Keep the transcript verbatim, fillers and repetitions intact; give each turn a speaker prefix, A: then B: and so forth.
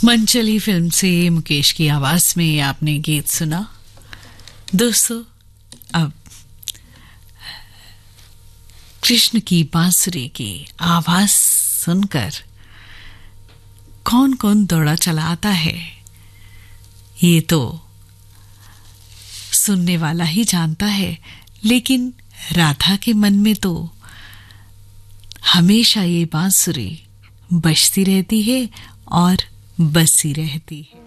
A: मनचली film से मुकेश की आवाज में आपने गीत सुना। दोस्तों, अब कृष्ण की बांसुरी की आवाज सुनकर कौन कौन दौड़ा चला आता है, ये तो सुनने वाला ही जानता है, लेकिन राधा के मन में तो हमेशा ये बांसुरी बजती रहती है और बसी रहती है।